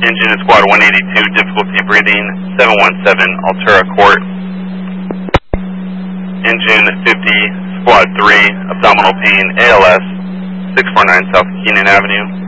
Engine is Squad 182, difficulty breathing, 717 Altura Court. Engine 50, Squad 3, abdominal pain, ALS, 649 South Keenan Avenue.